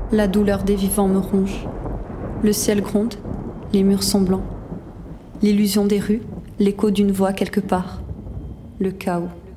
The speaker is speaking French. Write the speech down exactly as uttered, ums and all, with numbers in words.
La douleur des vivants me ronge. Le ciel gronde, les murs sont blancs. L'illusion des rues, l'écho d'une voix quelque part. Le chaos.